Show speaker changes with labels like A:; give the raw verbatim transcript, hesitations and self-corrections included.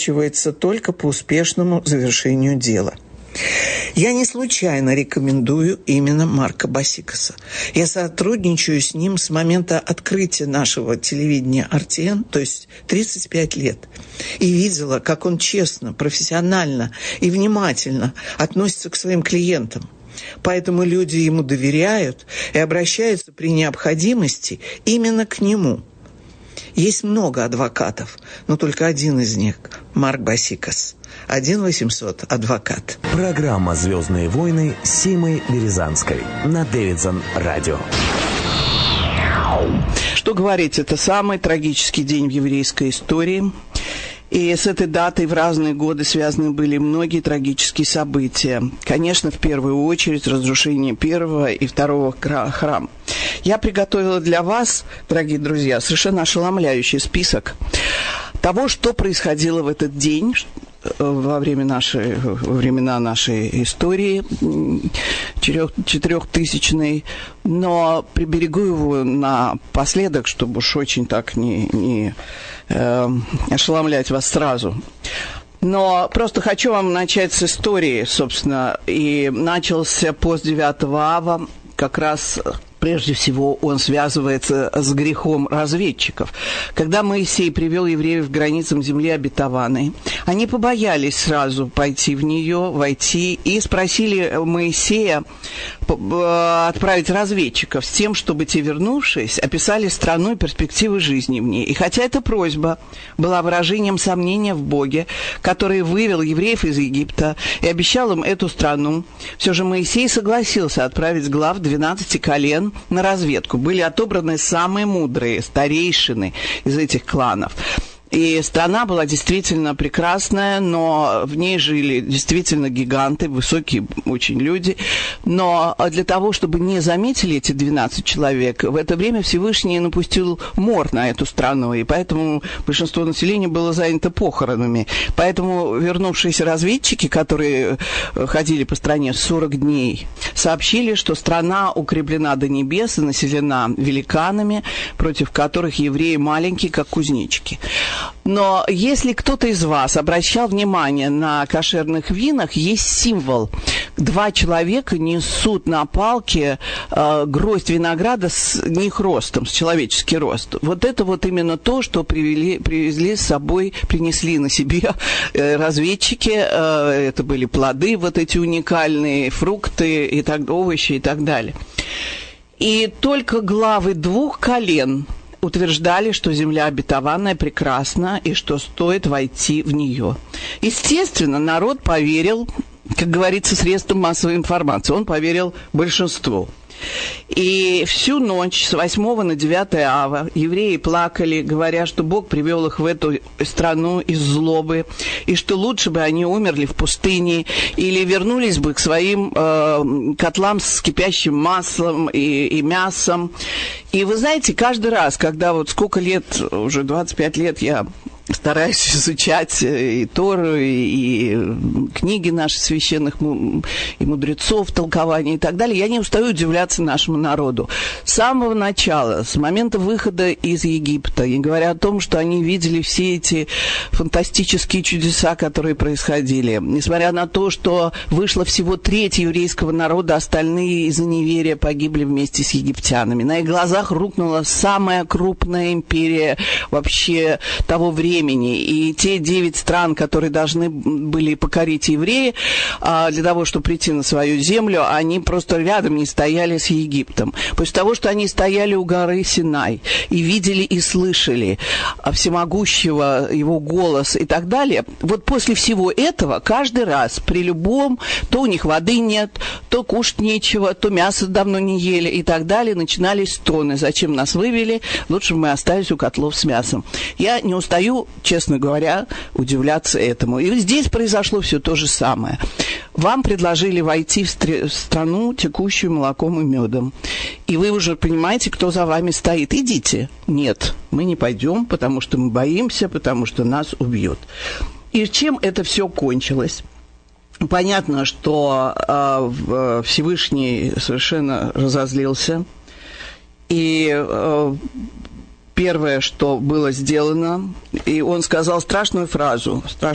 A: выплачивается только по успешному завершению дела. Я не случайно рекомендую именно Марка Басикаса. Я сотрудничаю с ним с момента открытия нашего телевидения эр тэ эн, то есть тридцать пять лет. И видела, как он честно, профессионально и внимательно относится к своим клиентам. Поэтому люди ему доверяют и обращаются при необходимости именно к нему. Есть много адвокатов, но только один из них – Марк Басикас. один восемьсот адвокат.
B: Программа «Звездные войны» с Симой Березанской на Дэвидсон радио.
C: Что говорить, это самый трагический день в еврейской истории. И с этой датой в разные годы связаны были многие трагические события. Конечно, в первую очередь разрушение первого и второго храма. Я приготовила для вас, дорогие друзья, совершенно ошеломляющий список того, что происходило в этот день, во время нашей, во времена нашей истории четырехтысячной, но приберегу его напоследок, чтобы уж очень так не, не э, ошеломлять вас сразу. Но просто хочу вам начать с истории, собственно, и начался пост девятого ава, как раз... Прежде всего, он связывается с грехом разведчиков. Когда Моисей привел евреев к границам земли обетованной, они побоялись сразу пойти в нее, войти, и спросили Моисея отправить разведчиков с тем, чтобы те, вернувшись, описали страну и перспективы жизни в ней. И хотя эта просьба была выражением сомнения в Боге, который вывел евреев из Египта и обещал им эту страну, все же Моисей согласился отправить глав двенадцати колен на разведку. Были отобраны самые мудрые старейшины из этих кланов. И страна была действительно прекрасная, но в ней жили действительно гиганты, высокие очень люди. Но для того, чтобы не заметили эти двенадцать человек, в это время Всевышний напустил мор на эту страну, и поэтому большинство населения было занято похоронами. Поэтому вернувшиеся разведчики, которые ходили по стране сорок дней, сообщили, что страна укреплена до небес и населена великанами, против которых евреи маленькие, как кузнечики. Но если кто-то из вас обращал внимание на кошерных винах, есть символ. Два человека несут на палке э, гроздь винограда с них ростом, с человеческий рост. Вот это вот именно то, что привели, привезли с собой, принесли на себе э, разведчики. Э, это были плоды, вот эти уникальные фрукты, и так, овощи и так далее. И только главы двух колен утверждали, что земля обетованная прекрасна и что стоит войти в нее. Естественно, народ поверил, как говорится, средствам массовой информации. Он поверил большинству. И всю ночь с восьмого на девятое ава евреи плакали, говоря, что Бог привел их в эту страну из злобы, и что лучше бы они умерли в пустыне или вернулись бы к своим э, котлам с кипящим маслом и, и мясом. И вы знаете, каждый раз, когда вот сколько лет, уже двадцать пять лет я стараюсь изучать и Тору, и, и книги наших священных и мудрецов, толкования и так далее, я не устаю удивляться нашему народу. С самого начала, с момента выхода из Египта, и говоря о том, что они видели все эти фантастические чудеса, которые происходили, несмотря на то, что вышло всего треть еврейского народа, остальные из-за неверия погибли вместе с египтянами. На их глазах рухнула самая крупная империя вообще того времени. И те девять стран, которые должны были покорить евреи а, для того, чтобы прийти на свою землю, они просто рядом не стояли с Египтом. После того, что они стояли у горы Синай и видели и слышали всемогущего его голос и так далее, вот после всего этого каждый раз при любом, то у них воды нет, то кушать нечего, то мясо давно не ели и так далее, начинались стоны. Зачем нас вывели? Лучше бы мы остались у котлов с мясом. Я не устаю, честно говоря, удивляться этому. И здесь произошло все то же самое. Вам предложили войти в, стр- в страну, текущую молоком и медом. И вы уже понимаете, кто за вами стоит. Идите. Нет, мы не пойдем, потому что мы боимся, потому что нас убьют. И чем это все кончилось? Понятно, что э, Всевышний совершенно разозлился. И э, первое, что было сделано, и он сказал страшную фразу, страшную